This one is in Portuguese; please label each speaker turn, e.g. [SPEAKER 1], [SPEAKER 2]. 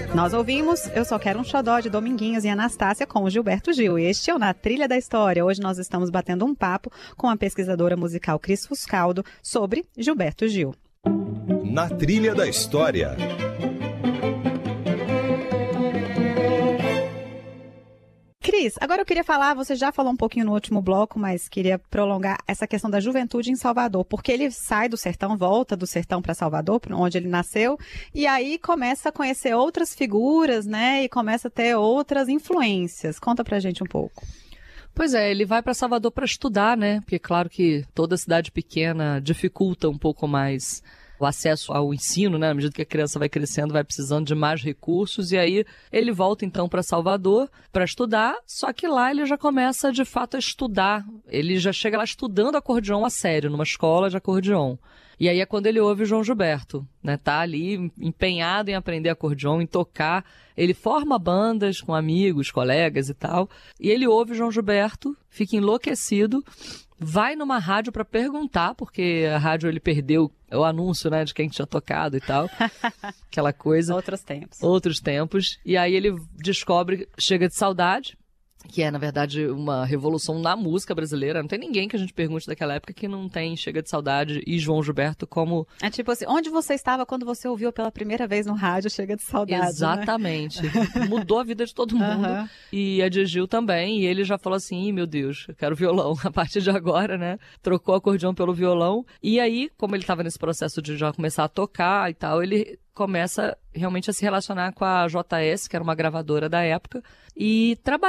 [SPEAKER 1] Nós ouvimos Eu Só Quero um Xodó, de Dominguinhos e Anastácia, com o Gilberto Gil. Este é o Na Trilha da História. Hoje nós estamos batendo um papo com a pesquisadora musical Cris Fuscaldo sobre Gilberto Gil.
[SPEAKER 2] Na Trilha da História.
[SPEAKER 1] Cris, agora eu queria falar, você já falou um pouquinho no último bloco, mas queria prolongar essa questão da juventude em Salvador, porque ele sai do sertão, volta do sertão para Salvador, onde ele nasceu, e aí começa a conhecer outras figuras, né, e começa a ter outras influências. Conta pra gente um pouco.
[SPEAKER 3] Pois é, ele vai para Salvador para estudar, né, porque claro que toda cidade pequena dificulta um pouco mais o acesso ao ensino, né? À medida que a criança vai crescendo, vai precisando de mais recursos, e aí ele volta então para Salvador para estudar, só que lá ele já começa de fato a estudar, ele já chega lá estudando acordeon a sério, numa escola de acordeon. E aí é quando ele ouve o João Gilberto, né? Tá ali empenhado em aprender acordeon, em tocar, ele forma bandas com amigos, colegas e tal, e ele ouve o João Gilberto, fica enlouquecido, vai numa rádio para perguntar, porque a rádio ele perdeu o anúncio, né, de quem tinha tocado e tal, aquela coisa. Outros tempos. E aí ele descobre Chega de Saudade, que é, na verdade, uma revolução na música brasileira. Não tem ninguém que a gente pergunte daquela época que não tem Chega de Saudade e João Gilberto como...
[SPEAKER 1] É tipo assim, onde você estava quando você ouviu pela primeira vez no rádio Chega de Saudade?
[SPEAKER 3] Exatamente. Né? Mudou a vida de todo mundo. E a de Gil também. E ele já falou assim, meu Deus, eu quero violão a partir de agora, né? Trocou o acordeão pelo violão. E aí, como ele estava nesse processo de já começar a tocar e tal, ele começa realmente a se relacionar com a JS, que era uma gravadora da época, e trabalhar